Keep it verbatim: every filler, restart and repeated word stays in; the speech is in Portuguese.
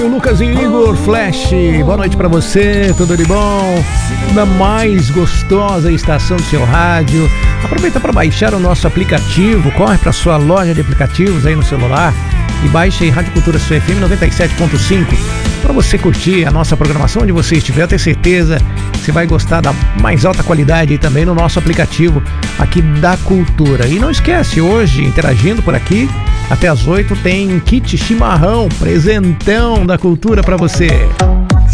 Lucas e Igor Flash, boa noite pra você, tudo de bom? Na mais gostosa estação do seu rádio. Aproveita para baixar o nosso aplicativo, corre pra sua loja de aplicativos aí no celular e baixe aí Rádio Cultura Sua F M noventa e sete ponto cinco para você curtir a nossa programação onde você estiver. Eu tenho certeza que você vai gostar da mais alta qualidade aí também no nosso aplicativo aqui da Cultura. E não esquece, hoje, interagindo por aqui, até às oito tem kit chimarrão, presentão da Cultura para você.